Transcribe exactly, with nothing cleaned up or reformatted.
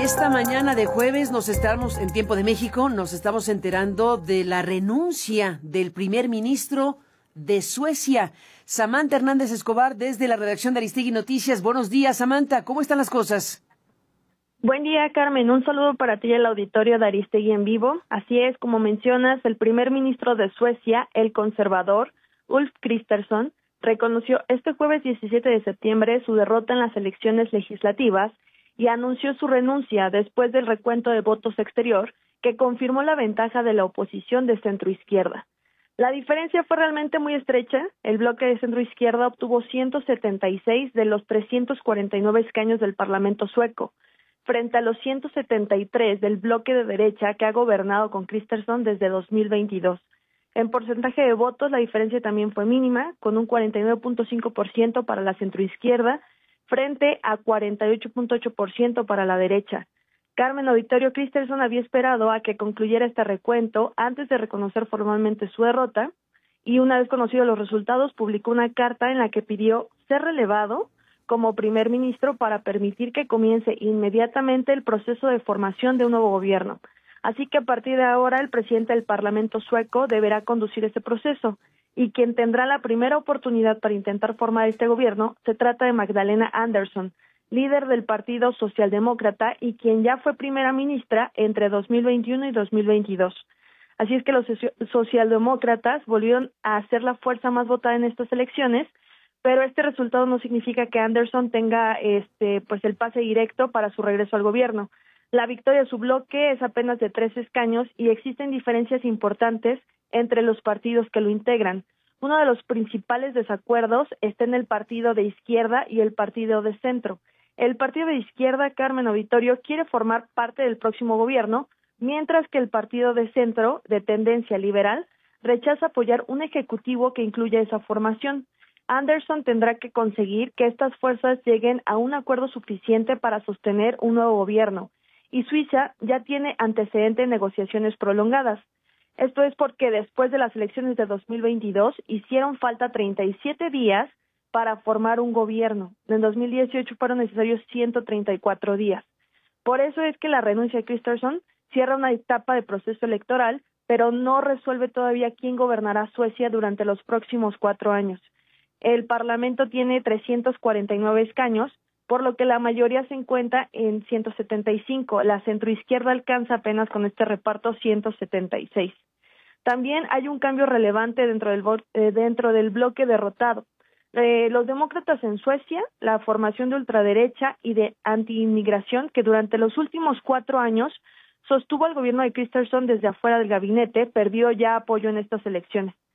esta mañana de jueves nos estamos, en tiempo de México, nos estamos enterando de la renuncia del primer ministro de Suecia, Samantha Hernández Escobar, desde la redacción de Aristegui Noticias. Buenos días, Samantha, ¿cómo están las cosas? Buen día, Carmen. Un saludo para ti y el auditorio de Aristegui en vivo. Así es, como mencionas, el primer ministro de Suecia, el conservador Ulf Kristersson, reconoció este jueves diecisiete de septiembre su derrota en las elecciones legislativas y anunció su renuncia después del recuento de votos exterior que confirmó la ventaja de la oposición de centroizquierda. La diferencia fue realmente muy estrecha. El bloque de centroizquierda obtuvo ciento setenta y seis de los trescientos cuarenta y nueve escaños del Parlamento sueco, frente a los ciento setenta y tres del bloque de derecha que ha gobernado con Kristersson desde dos mil veintidós. En porcentaje de votos, la diferencia también fue mínima, con un cuarenta y nueve punto cinco por ciento para la centroizquierda, frente a cuarenta y ocho punto ocho por ciento para la derecha. Carmen, auditorio, Kristersson había esperado a que concluyera este recuento antes de reconocer formalmente su derrota y, una vez conocidos los resultados, publicó una carta en la que pidió ser relevado como primer ministro para permitir que comience inmediatamente el proceso de formación de un nuevo gobierno. Así que a partir de ahora el presidente del Parlamento sueco deberá conducir este proceso y quien tendrá la primera oportunidad para intentar formar este gobierno se trata de Magdalena Andersson, líder del Partido Socialdemócrata y quien ya fue primera ministra entre dos mil veintiuno y dos mil veintidós. Así es que los socialdemócratas volvieron a ser la fuerza más votada en estas elecciones, pero este resultado no significa que Andersson tenga este pues el pase directo para su regreso al gobierno. La victoria de su bloque es apenas de tres escaños y existen diferencias importantes entre los partidos que lo integran. Uno de los principales desacuerdos está en el partido de izquierda y el partido de centro. El partido de izquierda, Carmen, auditorio, quiere formar parte del próximo gobierno, mientras que el partido de centro, de tendencia liberal, rechaza apoyar un ejecutivo que incluya esa formación. Andersson tendrá que conseguir que estas fuerzas lleguen a un acuerdo suficiente para sostener un nuevo gobierno, y Suiza ya tiene antecedente en negociaciones prolongadas. Esto es porque después de las elecciones de dos mil veintidós hicieron falta treinta y siete días para formar un gobierno. En dos mil dieciocho fueron necesarios ciento treinta y cuatro días. Por eso es que la renuncia de Kristersson cierra una etapa de proceso electoral, pero no resuelve todavía quién gobernará Suecia durante los próximos cuatro años. El Parlamento tiene trescientos cuarenta y nueve escaños, por lo que la mayoría se encuentra en ciento setenta y cinco. La centroizquierda alcanza apenas con este reparto ciento setenta y seis. También hay un cambio relevante dentro del, eh, dentro del bloque derrotado. Eh, los demócratas en Suecia, la formación de ultraderecha y de antiinmigración que durante los últimos cuatro años sostuvo al gobierno de Kristersson desde afuera del gabinete, perdió ya apoyo en estas elecciones.